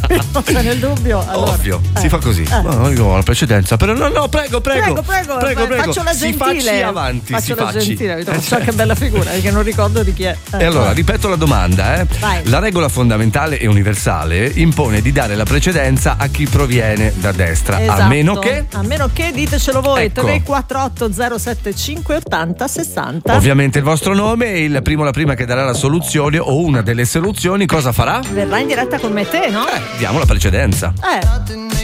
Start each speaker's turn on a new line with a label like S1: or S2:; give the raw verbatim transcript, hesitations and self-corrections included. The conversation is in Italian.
S1: non c'è nel dubbio. Allora,
S2: Ovvio,
S1: eh.
S2: si fa così.
S1: Eh.
S2: No, io ho la precedenza, però no, no, prego, prego.
S1: Prego, prego,
S2: prego, prego.
S1: faccio la
S2: Si
S1: gentile.
S2: facci avanti,
S1: faccio
S2: si
S1: la
S2: facci.
S1: gentile,
S2: Eh,
S1: so
S2: certo.
S1: che bella figura, perché non ricordo di chi è. Eh,
S2: E allora,
S1: vai.
S2: ripeto la domanda, eh.
S1: Vai.
S2: La regola fondamentale e universale impone di dare la precedenza a chi proviene da destra,
S1: Esatto.
S2: a meno che
S1: A meno che ditecelo voi.
S2: Ecco.
S1: tre quattro otto zero sette cinque ottanta sessanta.
S2: ovviamente il vostro nome e il primo o la prima che darà la soluzione o una delle soluzioni cosa farà?
S1: Verrà in diretta con me te, no?
S2: Eh, diamo la precedenza.
S1: Eh.